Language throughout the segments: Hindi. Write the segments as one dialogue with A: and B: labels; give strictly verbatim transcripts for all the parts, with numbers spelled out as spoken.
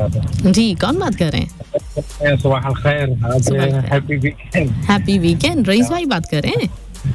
A: वबरकातुहू।
B: जी, कौन बात कर रहे हैं?
A: सुबह खैर, happy weekend.
B: Happy weekend, rice भाई बात कर रहे हैं?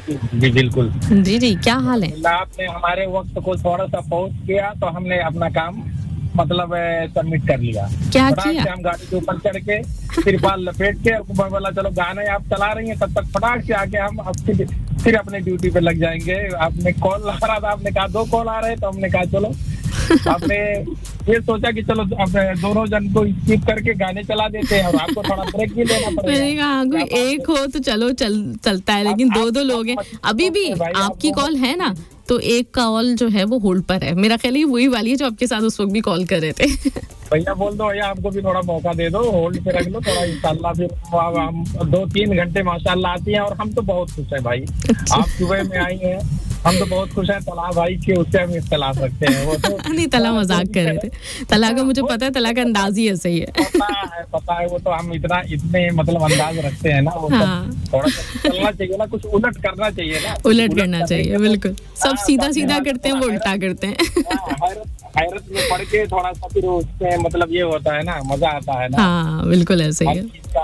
A: जी बिल्कुल।
B: जी जी, क्या हाल है?
A: आपने हमारे वक्त को थोड़ा सा पॉज किया तो हमने अपना काम मतलब सबमिट कर लिया।
B: क्या किया?
A: हम गाड़ी के ऊपर चढ़ के तिरपाल लपेट के बोला चलो गाने आप चला रही हैं, तब तक फटाक से आके हम फिर, फिर अपने ड्यूटी पे लग जाएंगे। आपने कॉल आ रहा था, आपने कहा दो कॉल आ रहे हैं, तो हमने कहा चलो आपने ये सोचा कि चलो अब दोनों जन को स्किप करके गाने चला देते हैं और आपको थोड़ा ब्रेक भी लेना पड़ेगा।
B: मैंने कहा कोई एक हो तो चलो चल चलता है, लेकिन दो दो लोग हैं। अभी भी आपकी कॉल है ना, तो एक कॉल जो है वो होल्ड पर है। मेरा ख्याल है वही वाली है जो आपके साथ उस वक्त भी कॉल कर रहे थे।
A: भैया बोल दो, भैया आपको भी थोड़ा मौका दे दो, होल्ड पे रख लो थोड़ा, इंशाल्लाह भी हम दो तीन घंटे माशाल्लाह आती हैं और हम तो बहुत खुश हैं भाई। आप सुबह में आई हैं, हम तो बहुत खुश हैं। तला भाई के उससे हम इख्तिलाफ रखते हैं। वो तो
B: नहीं, तला मजाक कर रहे थे। तला का मुझे पता है, तला का अंदाज ही ऐसे ही है।
A: पता है पता है वो तो हम इतना इतने मतलब अंदाज रखते हैं ना, वो
B: हाँ।
A: थोड़ा सा चलना चाहिए ना, कुछ उलट करना चाहिए ना,
B: उलट करना चाहिए, बिल्कुल। सब सीधा सीधा करते हैं, वो उल्टा करते हैं।
A: हैरत में पढ़ के थोड़ा सा फिर उसमें मतलब ये होता है ना, मजा आता है ना।
B: हाँ बिल्कुल ऐसे ही है।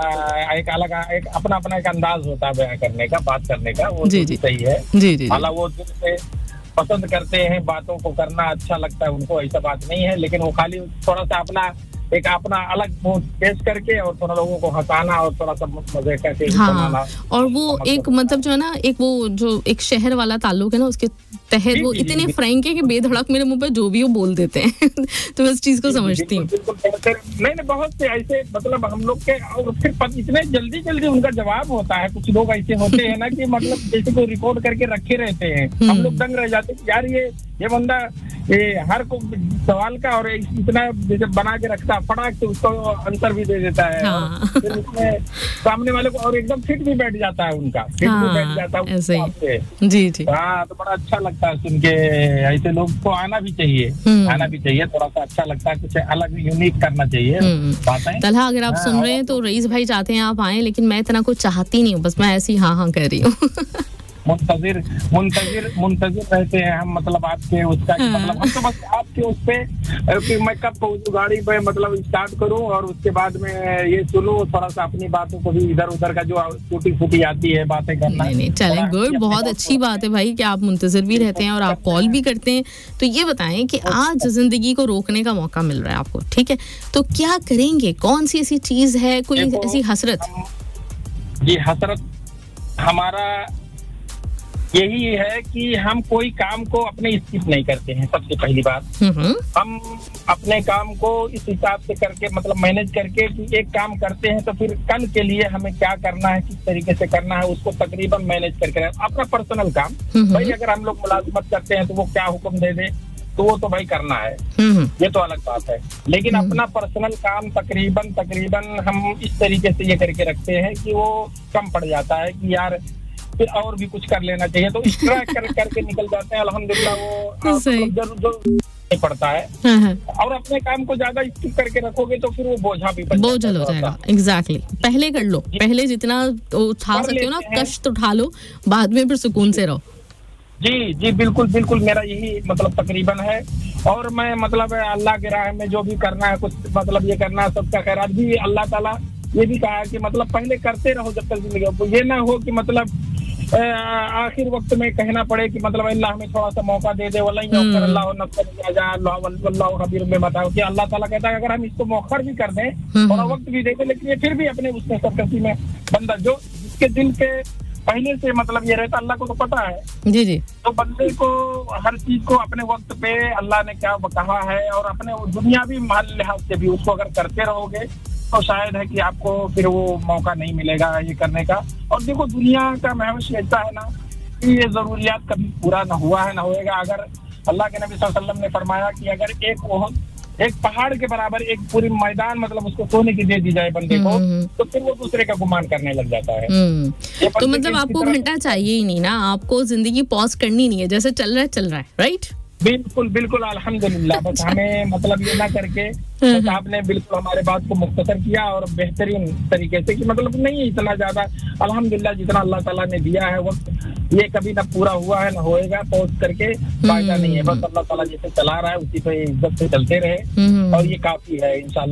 A: एक अलग एक अपना अपना एक अंदाज होता है बयां करने का, बात करने का, वो
B: जी जी
A: सही है।
B: जी जी,
A: हालांकि वो दिल से पसंद करते हैं, बातों को करना अच्छा लगता है उनको, ऐसा बात नहीं है, लेकिन वो खाली थोड़ा सा अपना एक अपना अलग पेश करके और थोड़ा लोगों को हंसाना और थोड़ा सा मजे करके।
B: हाँ, और वो एक मतलब जो है ना, एक वो जो एक शहर वाला ताल्लुक है ना, उसके तहत वो इतने फ्रैंक है कि बेधड़क मेरे मुंह पे जो भी वो बोल देते हैं। तो इस चीज को समझती हूँ।
A: नहीं नहीं, बहुत से ऐसे मतलब हम लोग के, और फिर इतने जल्दी जल्दी उनका जवाब होता है। कुछ लोग ऐसे होते हैं ना कि मतलब जैसे कोई रिकॉर्ड करके रखे रहते हैं, हम लोग दंग रह जाते हैं यार, ये ये बंदा ये हर को सवाल का और इतना जैसे बना के रखता, फटाक से उसको आंसर भी दे देता है।
B: हाँ।
A: फिर उसमें सामने वाले को और एकदम फिट भी बैठ जाता है उनका, फिट
B: हाँ,
A: भी बैठ जाता है
B: ऐसे ही। जी जी,
A: हाँ, तो बड़ा अच्छा लगता है सुन के। ऐसे लोग को आना भी चाहिए, आना भी चाहिए, थोड़ा सा अच्छा लगता है, कुछ अलग यूनिक करना चाहिए बातें।
B: तलहा, अगर आप सुन रहे हैं तो रईस भाई चाहते हैं आप आए, लेकिन मैं इतना कुछ चाहती नहीं हूँ, बस मैं ऐसी हाँ हाँ कर रही हूँ।
A: मुंतजिर मुंतजिर मुंतजिर रहते हैं हम, मतलब आपके उसका हाँ। मतलब हम तो बस आपके उस पे कि मैं कब पहुंचूं गाड़ी पे, मतलब स्टार्ट करूं और उसके बाद में ये सुनूं, थोड़ा सा अपनी बातों को भी इधर उधर का जो टूटी फूटी आती है बातें करना।
B: नहीं नहीं, चलें, गुड, बहुत अच्छी बात है भाई कि आप मुंतजिर भी रहते हैं और आप कॉल भी करते हैं। तो ये बताएं कि आज जिंदगी को रोकने का मौका मिल रहा है आपको, ठीक है, तो क्या करेंगे? कौन सी ऐसी चीज है, कोई ऐसी हसरत?
A: जी, हसरत हमारा यही है कि हम कोई काम को अपने स्किप नहीं करते हैं। सबसे पहली बात, हम अपने काम को इस हिसाब से करके मतलब मैनेज करके कि एक काम करते हैं तो फिर कल के लिए हमें क्या करना है, किस तरीके से करना है, उसको तकरीबन मैनेज करके अपना पर्सनल काम। भाई अगर हम लोग मुलाजिमत करते हैं तो वो क्या हुक्म दे दे तो वो तो भाई करना है, ये तो अलग बात है। लेकिन अपना पर्सनल काम तकरीबन तकरीबन हम इस तरीके से ये करके रखते हैं कि वो कम पड़ जाता है कि यार फिर और भी कुछ कर लेना चाहिए, तो इस तरह कर करके निकल जाते हैं। अल्हम्दुलिल्लाह वो जरूर नहीं पड़ता है। और अपने काम को ज्यादा स्किप करके रखोगे तो फिर वो बोझा भी
B: बोझल हो जाएगा। एग्जैक्टली, पहले कर लो, पहले जितना उठा सकते हो ना कष्ट उठा लो, बाद में फिर सुकून से रहो।
A: जी जी बिल्कुल बिल्कुल, मेरा यही मतलब तकरीबन है। और मैं मतलब अल्लाह के राह में जो भी करना है, कुछ मतलब ये करना है, सबका खैरात भी अल्लाह ताला ये भी कहा कि मतलब पहले करते रहो जब तक जिंदगी, ये ना हो कि मतलब आखिर वक्त में कहना पड़े कि मतलब अल्लाह हमें थोड़ा सा मौका दे दे, अल्लाह में बताओ कि अल्लाह ताला कहता है अगर हम इसको मौखर भी कर दें, थोड़ा वक्त भी दे दें, लेकिन ये फिर भी अपने उसमें सरकशी में बंदा जो जिसके दिल पे पहले से मतलब ये रहता, अल्लाह को तो पता है
B: जी जी,
A: तो बंदे को हर चीज को अपने वक्त पे अल्लाह ने क्या कहा है और अपने दुनियावी माल लिहाज से भी उसको अगर करते रहोगे तो शायद है कि आपको फिर वो मौका नहीं मिलेगा ये करने का। और देखो दुनिया का महवश ऐसा है ना कि ये जरूरियात कभी पूरा ना हुआ है ना होएगा। अगर अल्लाह के नबी सल्लल्लाहु अलैहि वसल्लम ने फरमाया कि अगर एक वो एक पहाड़ के बराबर एक पूरी मैदान मतलब उसको सोने की दे दी जाए बंदे को, तो फिर वो दूसरे का गुमान करने लग जाता है।
B: तो मतलब आपको घंटा चाहिए ही नहीं ना, आपको जिंदगी पॉज करनी नहीं है, जैसे चल रहा है चल रहा है, राइट?
A: बिल्कुल बिल्कुल, अल्हम्दुलिल्लाह। बस हमें मतलब ये ना करके बस आपने बिल्कुल हमारे बात को मुख्तसर किया और बेहतरीन तरीके से कि मतलब नहीं इतना ज्यादा, अल्हम्दुलिल्लाह जितना अल्लाह ताला ने दिया है वक्त ये कभी ना पूरा हुआ है ना होएगा, पहुंच करके फायदा नहीं है। बस अल्लाह ताला जैसे चला रहा है उसी पे इज्जत से चलते रहे और ये काफी है इंशाल्लाह।